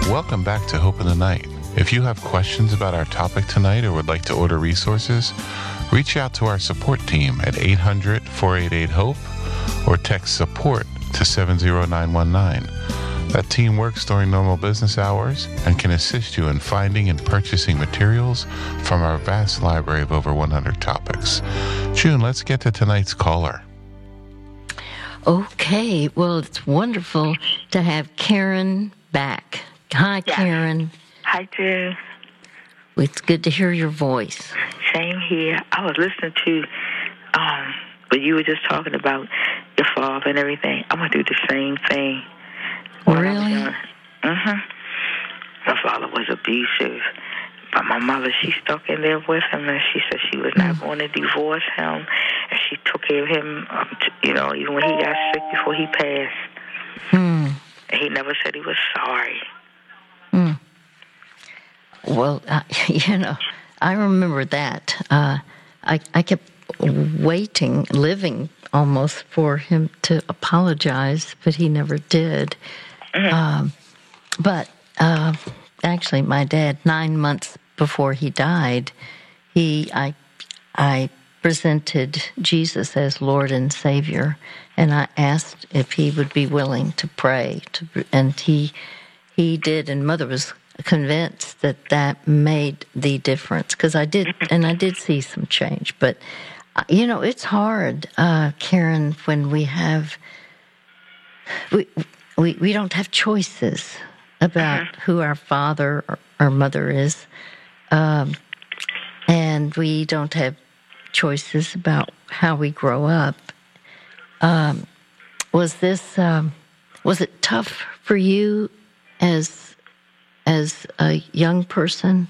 Welcome back to Hope in the Night. If you have questions about our topic tonight or would like to order resources, reach out to our support team at 800-488-HOPE or text support to 70919. That team works during normal business hours and can assist you in finding and purchasing materials from our vast library of over 100 topics. June, let's get to tonight's caller. Okay, well, it's wonderful to have Karen back. Hi, Yes. Karen. Hi, June. It's good to hear your voice. Same here. I was listening to what you were just talking about, your father and everything. I went through the same thing. Really? My father was abusive, but my mother, she stuck in there with him, and she said she was not going to divorce him, and she took care of him, even when he got sick before he passed. And he never said he was sorry. Well, I remember that. I kept waiting, living almost for him to apologize, but he never did. But actually, my dad, 9 months before he died, I presented Jesus as Lord and Savior, and I asked if he would be willing to pray, and he did, and Mother was convinced that made the difference, because I did see some change. But it's hard, Karen, when we don't have choices about who our father or mother is, and we don't have choices about how we grow up. Was it tough for you as a young person?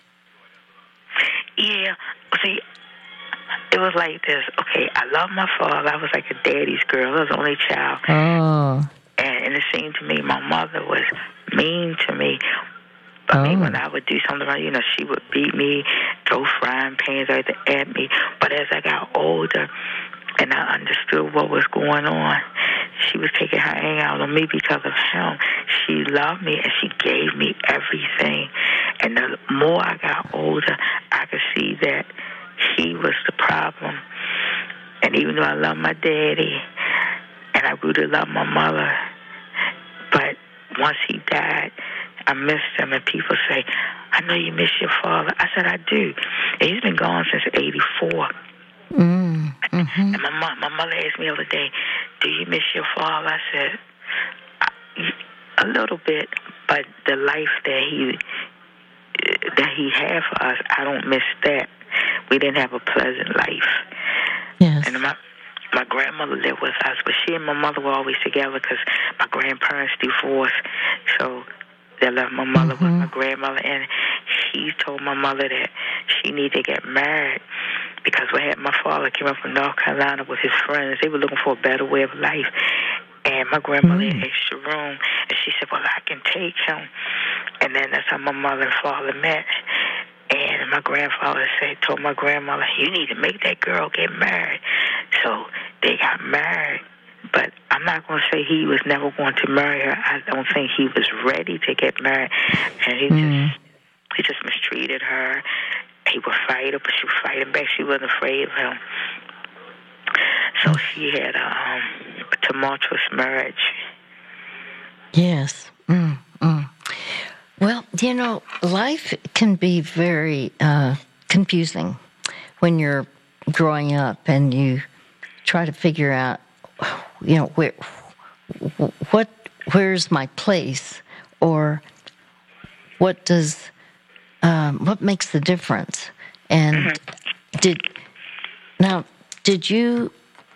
Yeah. See, it was like this. Okay, I love my father. I was like a daddy's girl. I was the only child. Oh. And it seemed to me my mother was mean to me. I mean, when I would do something wrong, she would beat me, throw frying pans at me. But as I got older and I understood what was going on, she was taking her anger out on me because of him. She loved me and she gave me everything. And the more I got older, I could see that he was the problem. And even though I love my daddy and I grew to love my mother, but once he died, I missed him. And people say, I know you miss your father. I said, I do. And he's been gone since 84. And my mother asked me the other day, do you miss your father? I said, a little bit, but the life that he had for us, I don't miss that. We didn't have a pleasant life. Yes. And my grandmother lived with us, but she and my mother were always together because my grandparents divorced. So they left my mother with my grandmother, and he told my mother that she needed to get married because my father came up from North Carolina with his friends. They were looking for a better way of life. And my grandmother had extra room, and she said, well, I can take him. And then that's how my mother and father met. And my grandfather told my grandmother, you need to make that girl get married. So they got married. But I'm not going to say he was never going to marry her. I don't think he was ready to get married. And he just mistreated her. He would fight her, but she would fight him back. She wasn't afraid of him. So she had a tumultuous marriage. Yes. Well, life can be very confusing when you're growing up and you try to figure out, where's my place, or what makes the difference? And did you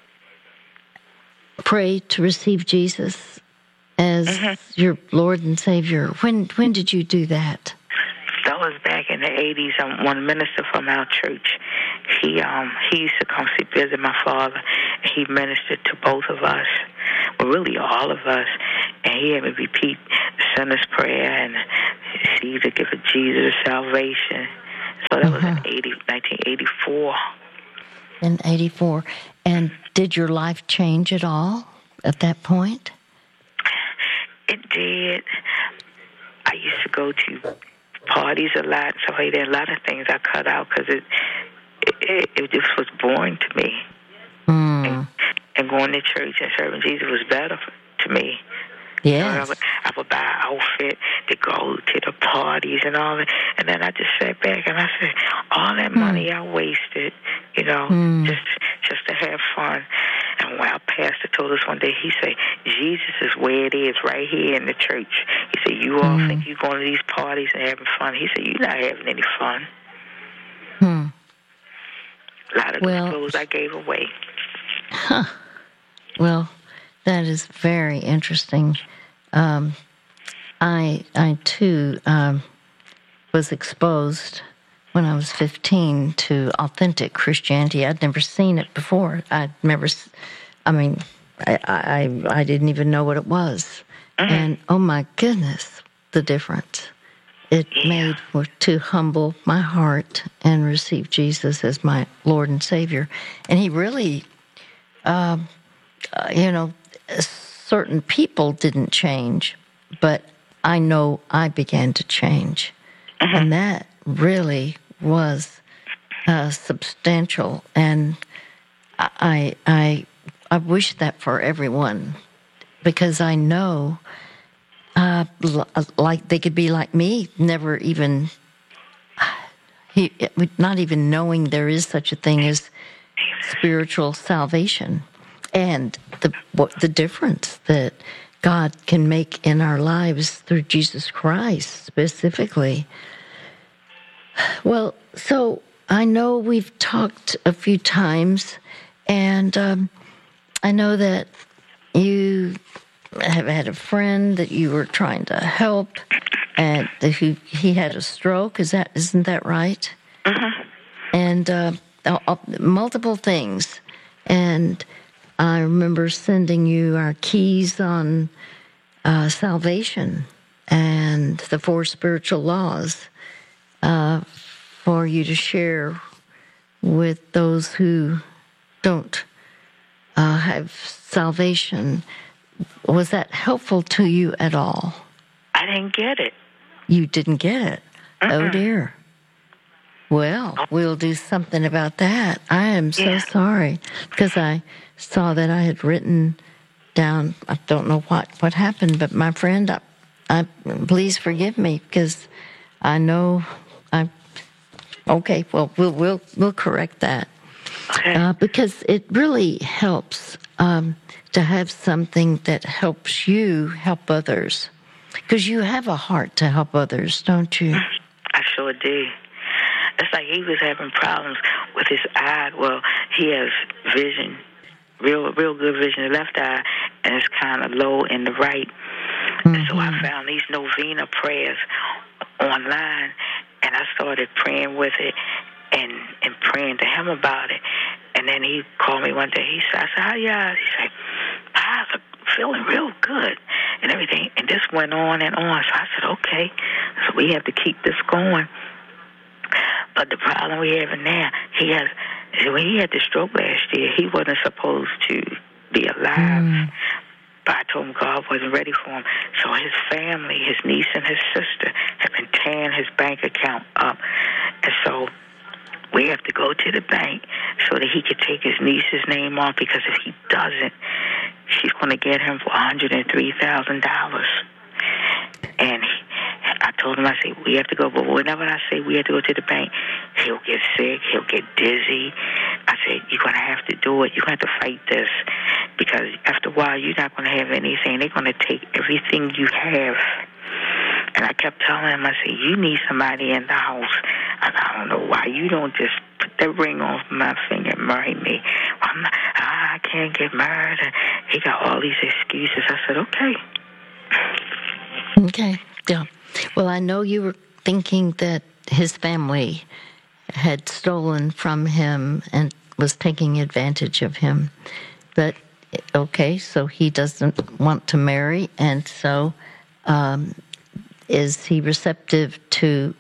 pray to receive Jesus as your Lord and Savior? When did you do that? That was back in the 80s. One minister from our church, he used to come visit my father. He ministered to both of us, well, really all of us, and he had me repeat the sinner's prayer and see the gift of Jesus' salvation. So that was in 1984. In 84. And did your life change at all at that point? It did. I used to go to parties a lot and stuff like that. A lot of things I cut out because it just was boring to me. And going to church and serving Jesus was better to me. Yes. I would buy an outfit to go to the parties and all that. And then I just sat back and I said, all that money I wasted, just to have fun. And when our pastor told us one day, he said, Jesus is where it is, right here in the church. He said, you all think you're going to these parties and having fun. He said, you're not having any fun. A lot of those clothes I gave away. Huh. Well, that is very interesting. I too was exposed when I was 15 to authentic Christianity. I'd never seen it before. I didn't even know what it was. And oh my goodness, the difference it made to humble my heart and receive Jesus as my Lord and Savior. And He really, certain people didn't change, but I know I began to change. And that really was substantial. And I wish that for everyone, because I know, like they could be like me, never even, not even knowing there is such a thing as spiritual salvation, and the difference that God can make in our lives through Jesus Christ specifically. Well, so I know we've talked a few times, and I know that you have had a friend that you were trying to help, and he had a stroke. Isn't that right? And multiple things. And I remember sending you our keys on salvation and the 4 spiritual laws for you to share with those who don't have salvation. Was that helpful to you at all? I didn't get it. You didn't get it? Oh, dear. Well, we'll do something about that. I am so sorry, because I saw that I had written down, I don't know what happened, but my friend, I please forgive me, because I know okay, well, we'll correct that. Okay. Because it really helps to have something that helps you help others. Because you have a heart to help others, don't you? I sure do. It's like he was having problems with his eye. Well, he has vision, real good vision in the left eye, and it's kind of low in the right. And so I found these novena prayers online, and I started praying with it and praying to him about it. And then he called me one day. I said, how you eyes? He said, my eyes are feeling real good and everything. And this went on and on. So I said, okay, so we have to keep this going. But the problem we have now, when he had the stroke last year, he wasn't supposed to be alive. But I told him God wasn't ready for him. So his family, his niece and his sister, have been tearing his bank account up. And so we have to go to the bank so that he could take his niece's name off, because if he doesn't, she's going to get him for $103,000. And I told him, I said, we have to go. But whenever I say we have to go to the bank, he'll get sick, he'll get dizzy. I said, you're going to have to do it. You're going to have to fight this, because after a while, you're not going to have anything. They're going to take everything you have. And I kept telling him, I said, you need somebody in the house. And I don't know why you don't just put that ring on my finger and marry me. Well, I can't get married. And he got all these excuses. I said, okay. Okay, yeah. Well, I know you were thinking that his family had stolen from him and was taking advantage of him. But, okay, so he doesn't want to marry, and so is he receptive to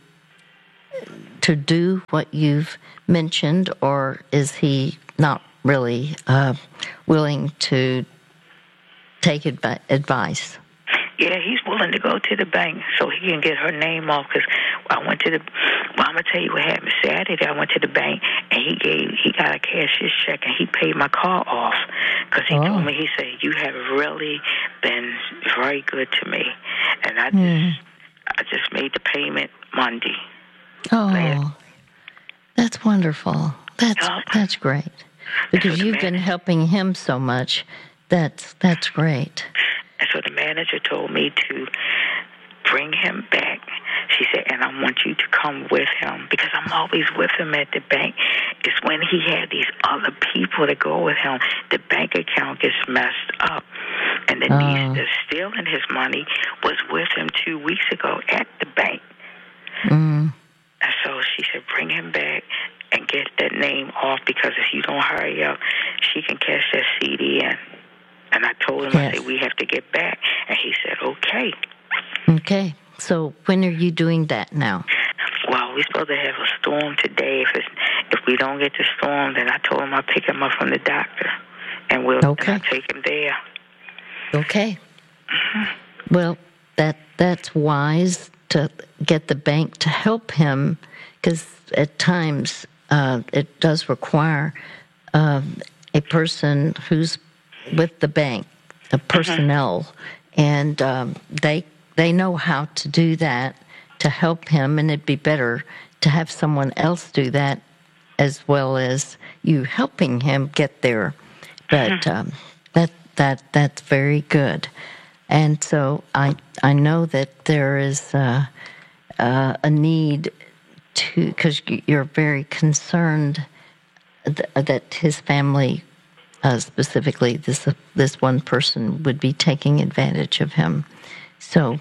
do what you've mentioned, or is he not really willing to take advice? Yeah, he's willing to go to the bank so he can get her name off. Because I went to the. Well, I'm gonna tell you what happened Saturday. I went to the bank and he got a cashier's check and he paid my car off because he told me, he said, "You have really been very good to me," and I just made the payment Monday. Oh, that's wonderful. That's great because you've been helping him so much. That's great. And so the manager told me to bring him back. She said, and I want you to come with him because I'm always with him at the bank. It's when he had these other people to go with him, the bank account gets messed up. And the niece that's stealing his money was with him 2 weeks ago at the bank. And so she said, bring him back and get that name off because if you don't hurry up, she can cash that CD in. And I told him, I said, we have to get back. And he said, okay. Okay. So when are you doing that now? Well, we're supposed to have a storm today. If we don't get the storm, then I told him I'll pick him up from the doctor. And I'll take him there. Okay. Well, that's wise to get the bank to help him because at times it does require a person who's with the bank, the personnel, and they know how to do that to help him, and it'd be better to have someone else do that as well as you helping him get there. But that's very good, and so I know that there is a need to, because you're very concerned that his family. Specifically, this one person would be taking advantage of him. So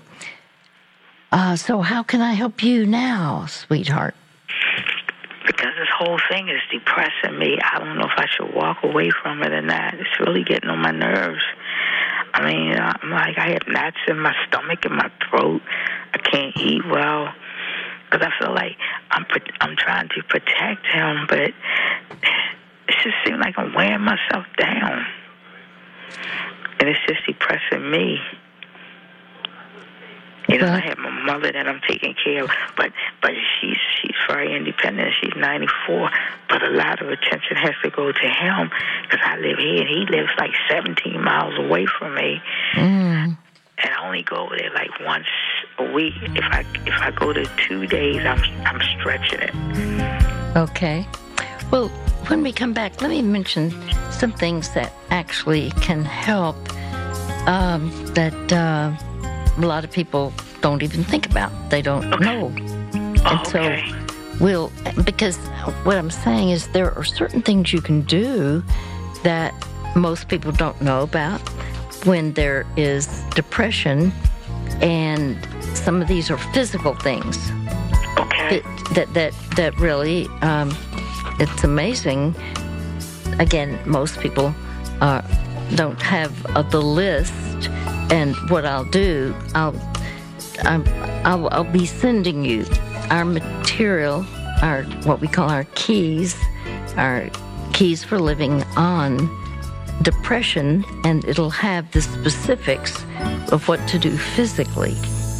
how can I help you now, sweetheart? Because this whole thing is depressing me. I don't know if I should walk away from it or not. It's really getting on my nerves. I mean, I'm like, I have knots in my stomach and my throat. I can't eat well because I feel like I'm trying to protect him, but it just seems like I'm wearing myself down. And it's just depressing me. You know, I have my mother that I'm taking care of, but she's very independent. She's 94, but a lot of attention has to go to him because I live here and he lives like 17 miles away from me. And I only go over there like once a week. If I go to 2 days, I'm stretching it. Okay. Well, when we come back, let me mention some things that actually can help that a lot of people don't even think about. They don't know. And so because what I'm saying is there are certain things you can do that most people don't know about when there is depression, and some of these are physical things. Okay. That really... it's amazing. Again, most people don't have the list, and what I'll do, I'll be sending you our material, our what we call our keys for living on depression, and it'll have the specifics of what to do physically.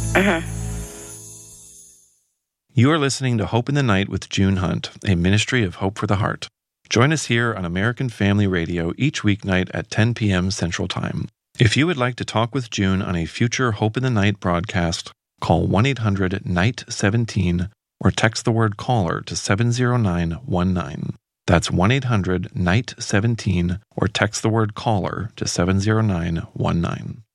You are listening to Hope in the Night with June Hunt, a ministry of Hope for the Heart. Join us here on American Family Radio each weeknight at 10 p.m. Central Time. If you would like to talk with June on a future Hope in the Night broadcast, call 1-800-NIGHT-17 or text the word CALLER to 70919. That's 1-800-NIGHT-17 or text the word CALLER to 70919.